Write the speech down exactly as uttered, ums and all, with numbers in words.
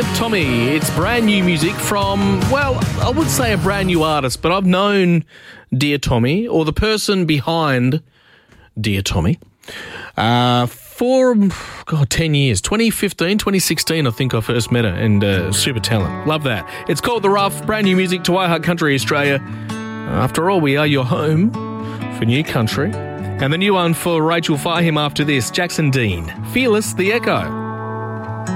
Dear Tommy. It's brand new music from, well, I would say a brand new artist, but I've known Dear Tommy, or the person behind Dear Tommy, uh, for, God, ten years. twenty fifteen, twenty sixteen, I think I first met her, and uh, super talent. Love that. It's called The Rough, brand new music to iHeart Country Australia. After all, we are your home for new country. And the new one for Rachel Fahim after this, Jackson Dean, Fearless, The Echo.